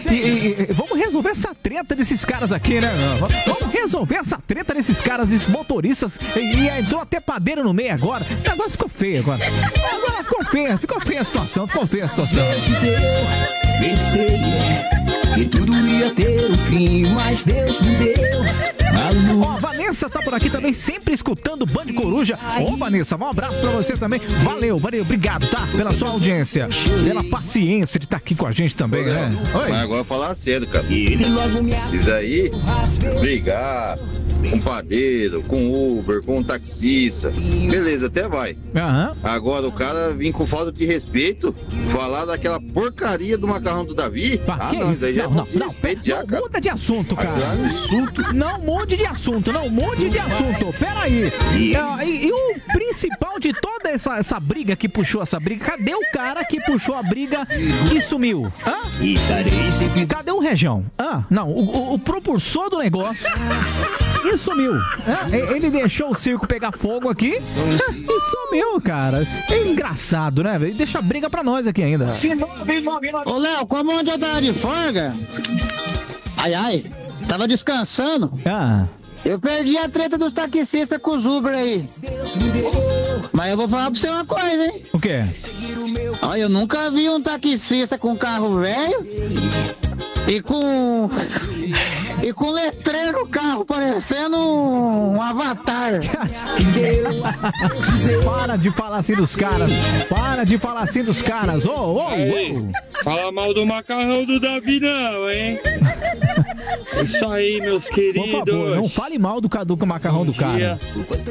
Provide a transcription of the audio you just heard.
E vamos resolver essa treta desses caras aqui, né? Vamos resolver essa treta desses caras, esses motoristas. E entrou até padeiro no meio agora. O negócio ficou feio agora. Agora ficou feia a situação, Vezes eu pensei que tudo ia ter um fim, mas Deus me deu a luz. Ó, a Vanessa tá por aqui também, sempre escutando Band Coruja. Ô, Vanessa, um abraço pra você também. Valeu, obrigado, tá? Pela sua audiência, pela paciência de estar aqui com a gente também, né? Oi. Mas agora falar cedo, cara. Isso aí, brigar com padeiro, com Uber, com taxista, beleza, até vai. Agora o cara vir com falta de respeito, falar daquela porcaria do macarrão do Davi. Não, isso aí já é respeito já, cara. Muda de assunto, cara. Não mude de assunto. Pera aí. E o principal de toda essa briga que puxou essa briga, cadê o cara que puxou a briga e sumiu? Cadê o Rejão? Não, o propulsor do negócio e sumiu. Ele deixou o circo pegar fogo aqui e sumiu, cara. É engraçado, né, velho? Deixa a briga pra nós aqui ainda. Ô, Léo, como onde eu tava de folga? Ai, tava descansando. Eu perdi a treta dos taxistas com os Uber aí. Mas eu vou falar pra você uma coisa, hein? O quê? Olha, eu nunca vi um taxista com carro velho e com letreiro no carro, parecendo um avatar. Para de falar assim dos caras. Fala mal do macarrão do Davi não, hein? Isso aí, meus queridos. Por favor, não fale mal do macarrão do cara.